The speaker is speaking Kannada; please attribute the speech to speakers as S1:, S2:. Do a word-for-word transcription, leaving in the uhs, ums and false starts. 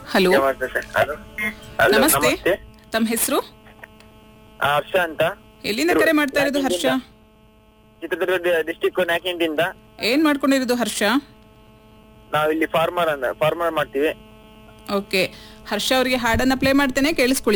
S1: ಹಲೋ,
S2: ನಮಸ್ತೆ ಸರ್. ಹಲೋ ಹಲೋ
S1: ನಮಸ್ತೆ.
S2: ನಮಸ್ತೆ.
S1: ತಮ್ಮ ಹೆಸರು?
S2: ಆ, ಹರ್ಷ ಅಂತ.
S1: ಎಲ್ಲಿಂದ ಕರೆ ಮಾಡ್ತಾ ಇರೋದು ಹರ್ಷ?
S2: ಚಿತ್ರದುರ್ಗ ಡಿಸ್ಟಿಕ್ ನಾಕಿಂದಿಂದ.
S1: ಏನ್ ಮಾಡ್ಕೊಂಡಿರೋದು ಹರ್ಷ?
S2: ನಾವು ಇಲ್ಲಿ ಫಾರ್ಮರ್ ಅಂದ ಫಾರ್ಮರ್ ಮಾಡ್ತೀವಿ.
S1: ಓಕೆ, ಹರ್ಷ ಅವರಿಗೆ ಹಾಡನ್ನ ಪ್ಲೇ ಮಾಡ್ತೇನೆ, ಕೇಳಿಸ್ಕೊಳ್ಳಿ.